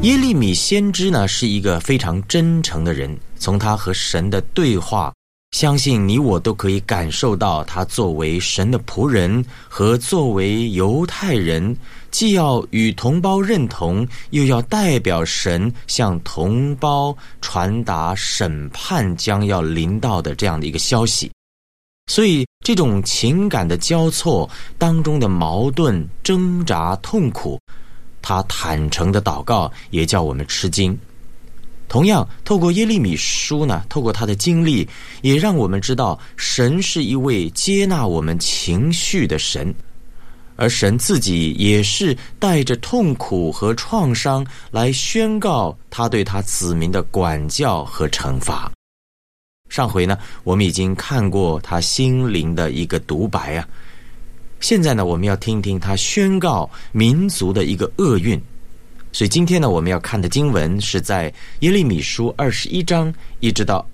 耶利米先知呢是一个非常真诚的人，从他和神的对话，相信你我都可以感受到他作为神的仆人和作为犹太人，既要与同胞认同，又要代表神向同胞传达审判将要临到的这样的一个消息。所以这种情感的交错当中的矛盾、挣扎、痛苦，他坦诚的祷告也叫我们吃惊。同样透过耶利米书呢，透过他的经历，也让我们知道神是一位接纳我们情绪的神，而神自己也是带着痛苦和创伤来宣告他对他子民的管教和惩罚。上回呢，我们已经看过他心灵的一个独白啊，现在呢，我们要听听他宣告民族的一个厄运。所以今天呢，我们要看的经文是在耶利米书21章一直到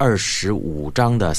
25章的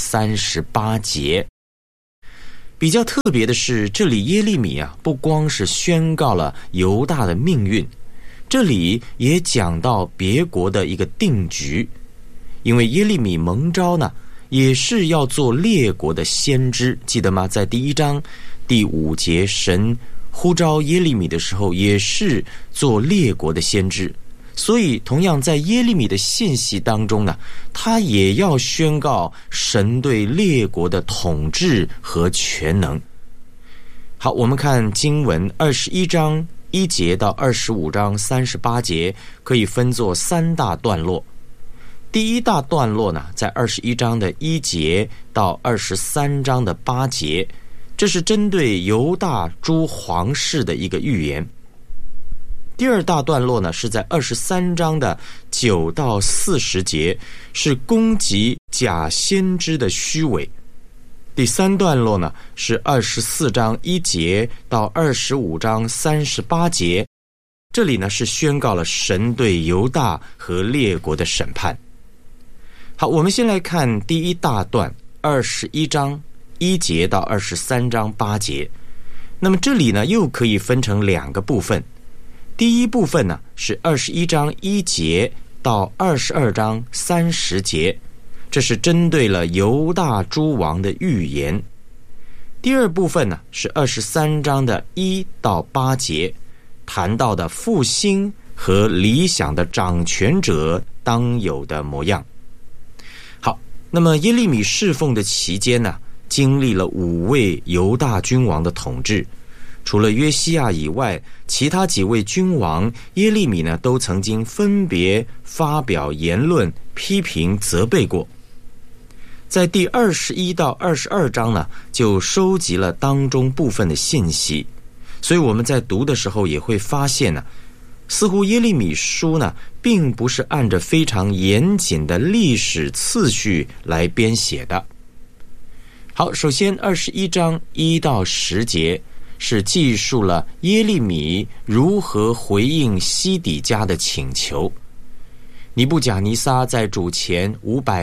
38节。比较特别的是，这里耶利米啊，不光是宣告了犹大的命运，这里也讲到别国的一个定局。因为耶利米蒙召呢，也是要做列国的先知，记得吗？在第1章第5节，神呼召耶利米的时候，也是做列国的先知。所以同样在耶利米的信息当中呢，他也要宣告神对列国的统治和全能。好，我们看经文21章1节到25章38节，可以分作3大段落。第一大段落呢，在21章的1节到23章的8节，这是针对犹大诸皇室的一个预言。第二大段落呢，是在23章的9到40节，是攻击假先知的虚伪。第三段落呢，是24章1节到25章38节，这里呢是宣告了神对犹大和列国的审判。好，我们先来看第一大段21章1节到23章8节。那么这里呢，又可以分成2个部分。第一部分呢，是21章1节到22章30节，这是针对了犹大诸王的预言。第二部分呢，是23章的1到8节，谈到的复兴和理想的掌权者当有的模样。好，那么耶利米侍奉的期间呢，经历了5位犹大君王的统治。除了约西亚以外，其他几位君王耶利米呢，都曾经分别发表言论批评责备过。在第21到22章呢，就收集了当中部分的信息，所以我们在读的时候也会发现呢，似乎耶利米书呢，并不是按着非常严谨的历史次序来编写的。好，首先21章1到10节是记述了耶利米如何回应西底家的请求。尼布甲尼撒在主前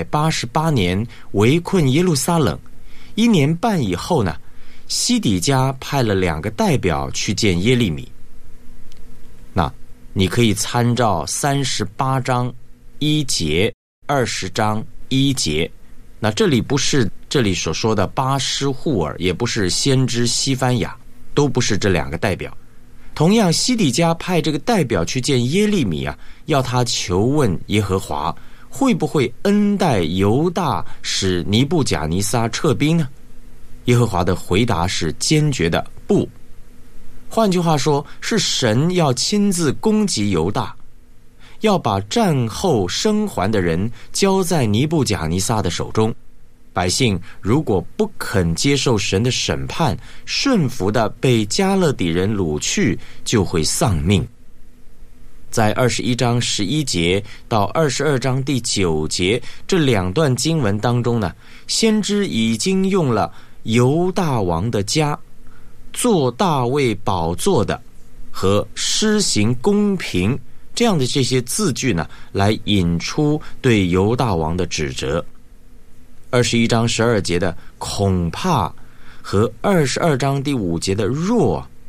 588年围困耶路撒冷，1年半以后呢，西底家派了2个代表去见耶利米。那你可以参照38章1节、20章1节。那这里不是这里所说的巴施户尔，也不是先知西番雅，都不是这2个代表。同样，西底家派这个代表去见耶利米啊，要他求问耶和华会不会恩待犹大，使尼布甲尼撒撤兵呢？耶和华的回答是坚决的不。换句话说，是神要亲自攻击犹大，要把战后生还的人交在尼布甲尼撒的手中。百姓如果不肯接受神的审判，顺服的被加勒底人掳去，就会丧命。在21章11节到22章第9节这2段经文当中呢，先知已经用了犹大王的家、坐大卫宝座的和施行公平这样的这些字句呢，来引出对犹大王的指责。21章12节的恐怕和22章第5节的若，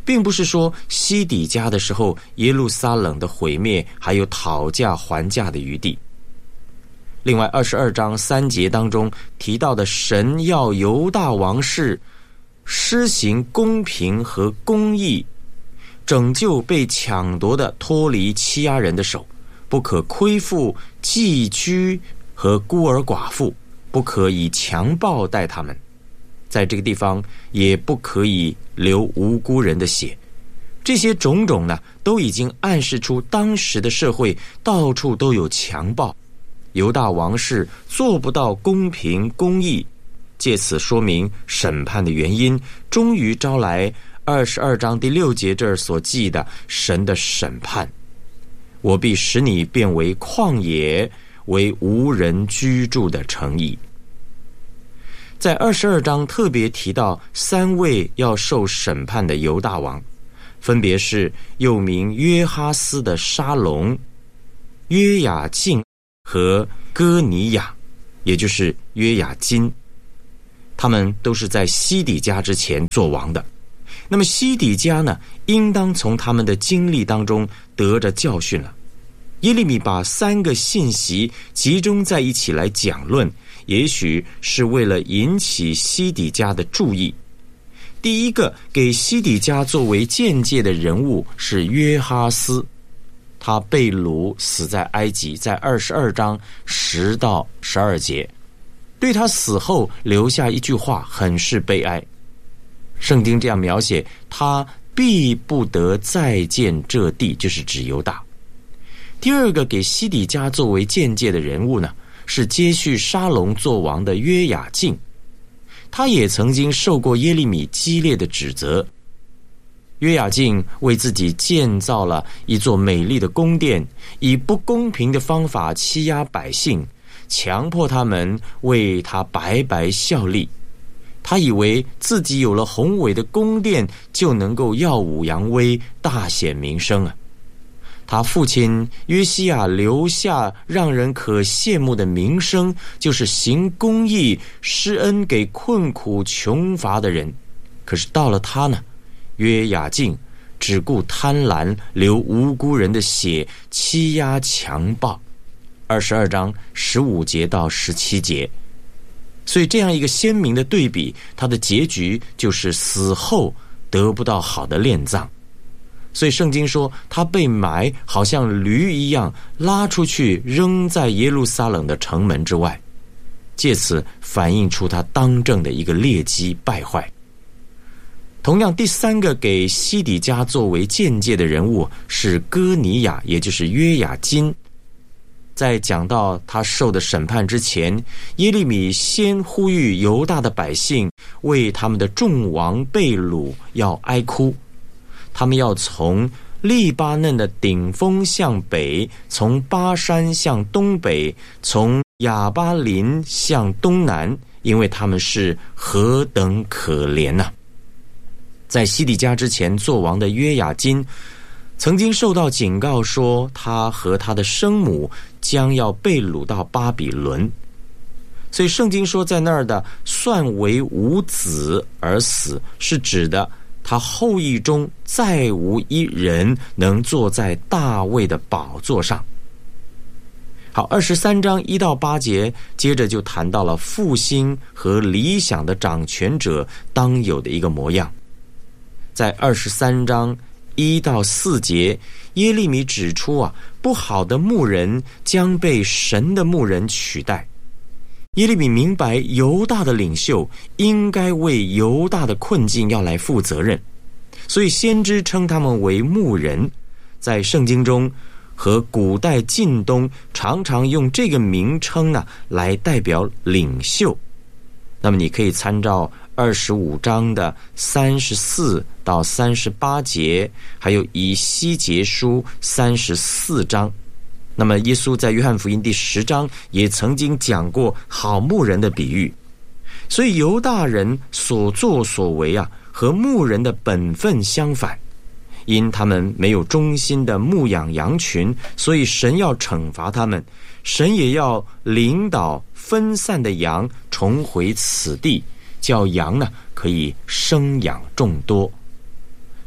并不是说西底家的时候耶路撒冷的毁灭还有讨价还价的余地。另外22章3节当中提到的神要犹大王室施行公平和公义，拯救被抢夺的脱离欺压人的手，不可亏负寄居和孤儿寡妇，不可以强暴待他们，在这个地方也不可以流无辜人的血。这些种种呢，都已经暗示出当时的社会到处都有强暴，犹大王室做不到公平公义，借此说明审判的原因，终于招来22章第6节这儿所记的神的审判。我必使你变为旷野，为无人居住的城邑。在22章特别提到3位要受审判的犹大王，分别是又名约哈斯的沙龙、约雅敬和哥尼雅，也就是约雅金。他们都是在西底家之前做王的。那么西底家呢，应当从他们的经历当中得着教训了。耶利米把3个信息集中在一起来讲论，也许是为了引起西底家的注意。第一个给西底家作为鉴戒的人物是约哈斯，他被掳死在埃及，在22章10到12节。对他死后留下一句话，很是悲哀。圣经这样描写，他必不得再见这地，就是指犹大。第二个给西底家作为鉴戒的人物呢，是接续沙龙做王的约雅敬，他也曾经受过耶利米激烈的指责。约雅敬为自己建造了一座美丽的宫殿，以不公平的方法欺压百姓，强迫他们为他白白效力。他以为自己有了宏伟的宫殿，就能够耀武扬威，大显名声啊！他父亲约西亚留下让人可羡慕的名声，就是行公义、施恩给困苦穷乏的人。可是到了他呢，约雅敬只顾贪婪，流无辜人的血，欺压强暴。22章15节到17节。所以这样一个鲜明的对比，他的结局就是死后得不到好的殓葬。所以圣经说他被埋，好像驴一样拉出去，扔在耶路撒冷的城门之外，借此反映出他当政的一个劣迹败坏。同样，第3个给西底家作为鉴戒的人物是哥尼雅，也就是约雅金。在讲到他受的审判之前，耶利米先呼吁犹大的百姓为他们的众王被掳要哀哭，他们要从利巴嫩的顶峰向北，从巴山向东北，从亚巴林向东南，因为他们是何等可怜啊！在西底家之前做王的约雅金曾经受到警告说，他和他的生母将要被掳到巴比伦。所以圣经说在那儿的算为无子而死，是指的他后裔中再无一人能坐在大卫的宝座上。好，23章1到8节接着就谈到了复兴和理想的掌权者当有的一个模样。在23章1到4节，耶利米指出不好的牧人将被神的牧人取代。耶利米明白犹大的领袖应该为犹大的困境要来负责任，所以先知称他们为牧人。在圣经中和古代近东常常用这个名称来代表领袖。那么你可以参照25章的34到38节，还有以西结书34章。那么耶稣在约翰福音第10章也曾经讲过好牧人的比喻。所以犹大人所作所为和牧人的本分相反，因他们没有忠心的牧养羊群，所以神要惩罚他们，神也要领导分散的羊重回此地，叫羊可以生养众多。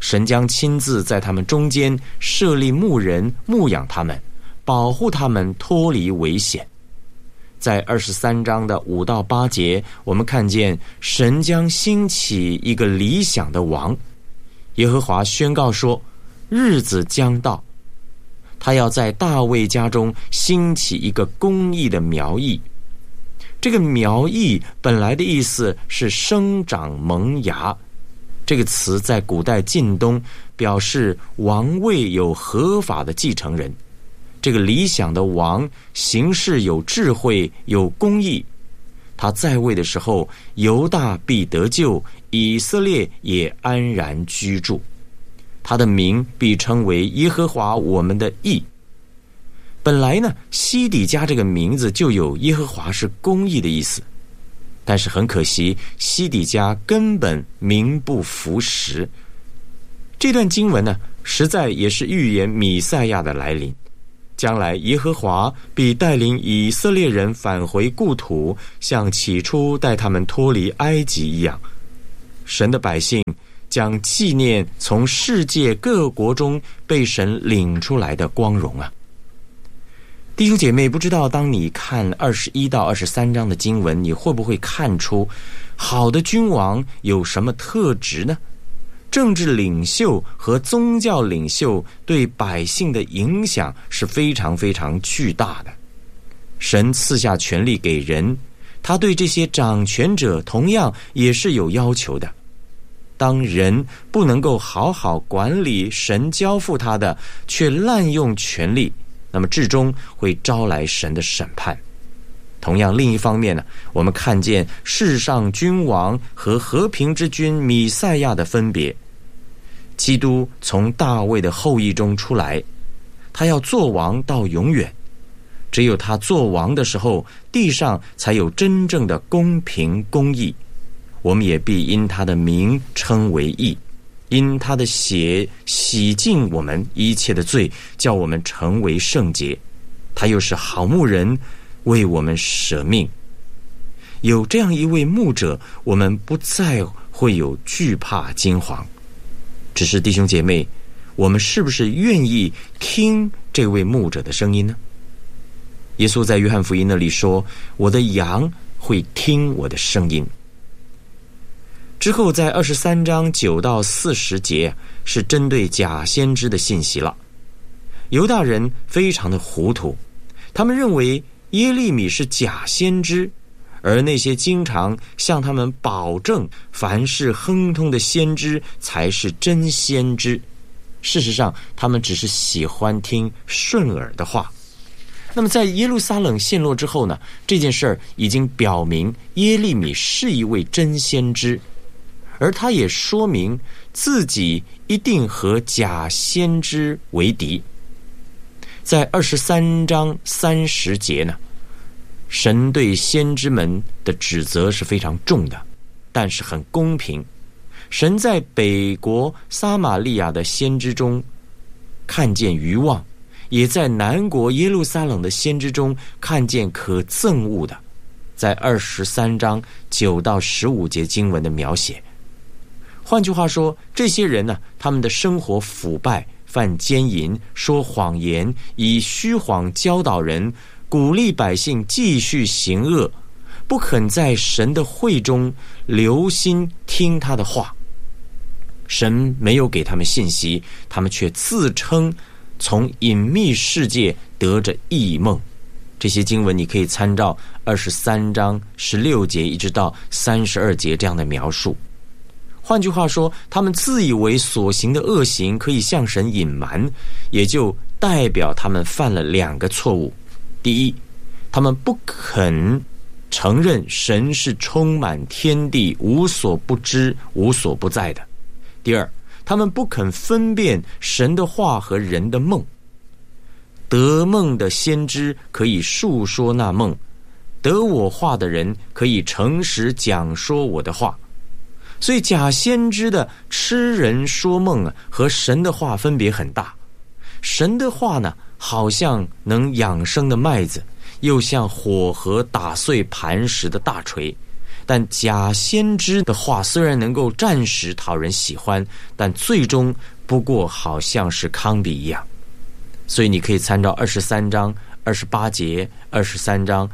神将亲自在他们中间设立牧人，牧养他们，保护他们脱离危险。在23章的5到8节，我们看见神将兴起一个理想的王。耶和华宣告说，日子将到，他要在大卫家中兴起一个公义的苗裔。这个苗裔本来的意思是生长萌芽，这个词在古代近东表示王位有合法的继承人。这个理想的王行事有智慧，有公义，他在位的时候，犹大必得救，以色列也安然居住。他的名必称为耶和华我们的义。本来呢，西底家这个名字就有耶和华是公义的意思，但是很可惜，西底家根本名不符实。这段经文呢，实在也是预言弥赛亚的来临。将来耶和华必带领以色列人返回故土，像起初带他们脱离埃及一样。神的百姓将纪念从世界各国中被神领出来的光荣啊！弟兄姐妹，不知道当你看21到23章的经文，你会不会看出好的君王有什么特质呢？政治领袖和宗教领袖对百姓的影响是非常非常巨大的。神赐下权力给人，他对这些掌权者同样也是有要求的。当人不能够好好管理神交付他的，却滥用权力，那么至终会招来神的审判。同样，另一方面呢，我们看见世上君王和和平之君弥赛亚的分别。基督从大卫的后裔中出来，他要做王到永远。只有他做王的时候，地上才有真正的公平公义。我们也必因他的名称为义，因他的血洗净我们一切的罪，叫我们成为圣洁。他又是好牧人，为我们舍命。有这样一位牧者，我们不再会有惧怕惊惶。只是弟兄姐妹，我们是不是愿意听这位牧者的声音呢？耶稣在约翰福音那里说，我的羊会听我的声音。之后在23章9到40节是针对假先知的信息了。犹大人非常的糊涂，他们认为耶利米是假先知，而那些经常向他们保证凡事亨通的先知才是真先知。事实上，他们只是喜欢听顺耳的话。那么在耶路撒冷陷落之后呢，这件事儿已经表明耶利米是一位真先知，而他也说明自己一定和假先知为敌。在23章30节呢，神对先知们的指责是非常重的，但是很公平。神在北国撒玛利亚的先知中看见愚妄，也在南国耶路撒冷的先知中看见可憎恶的。在23章9到15节经文的描写。换句话说，这些人呢，他们的生活腐败，犯奸淫，说谎言，以虚谎教导人，鼓励百姓继续行恶，不肯在神的会中留心听他的话。神没有给他们信息，他们却自称从隐秘世界得着异梦。这些经文你可以参照23章16节一直到32节这样的描述。换句话说，他们自以为所行的恶行可以向神隐瞒，也就代表他们犯了2个错误。第一，他们不肯承认神是充满天地，无所不知，无所不在的。第二，他们不肯分辨神的话和人的梦。得梦的先知可以述说那梦，得我话的人可以诚实讲说我的话。所以假先知的吃人说梦啊，和神的话分别很大。神的话呢，好像能养生的麦子，又像火和打碎磐石的大锤， 但假先知的话虽然能够暂时讨人喜欢，但最终不过好像是糠秕一样。所以你可以参照23章28节，23章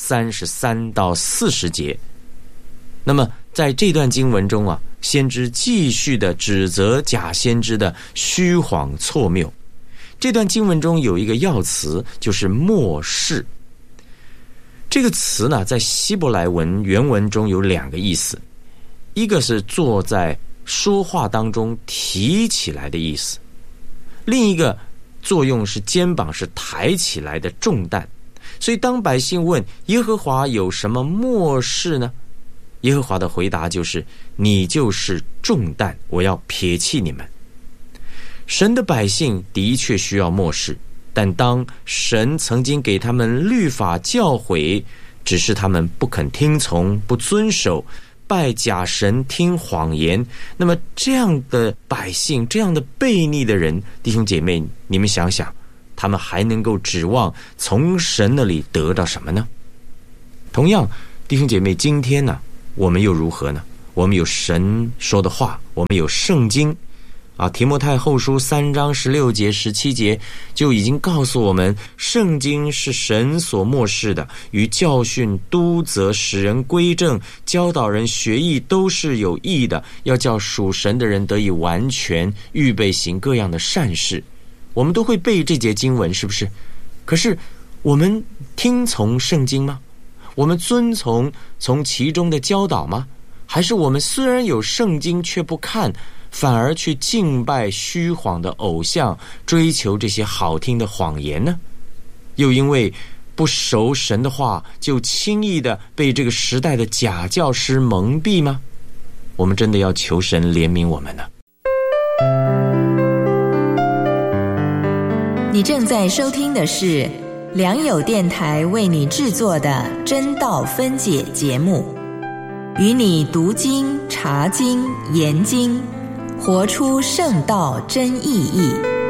33到40节。那么在这段经文中啊，先知继续的指责假先知的虚谎错谬。这段经文中有一个要词，就是默示。这个词呢，在希伯来文原文中有2个意思，一个是坐在说话当中提起来的意思，另一个作用是肩膀是抬起来的重担。所以当百姓问耶和华有什么默示呢？耶和华的回答就是：你就是重担，我要撇弃你们。神的百姓的确需要默示，但当神曾经给他们律法教诲，只是他们不肯听从、不遵守，拜假神、听谎言，那么这样的百姓，这样的悖逆的人，弟兄姐妹，你们想想，他们还能够指望从神那里得到什么呢？同样，弟兄姐妹，今天呢，我们又如何呢？我们有神说的话，我们有圣经提摩太后书3章16节17节就已经告诉我们，圣经是神所默示的，与教训、督责、使人归正、教导人学义都是有益的，要叫属神的人得以完全，预备行各样的善事。我们都会背这节经文，是不是？可是我们听从圣经吗？我们遵从其中的教导吗？还是我们虽然有圣经却不看，反而去敬拜虚谎的偶像，追求这些好听的谎言呢？又因为不熟神的话，就轻易的被这个时代的假教师蒙蔽吗？我们真的要求神怜悯我们呢。 你正在收听的是良友电台为你制作的真道分解节目，与你读经、查经、研经，活出圣道真意义。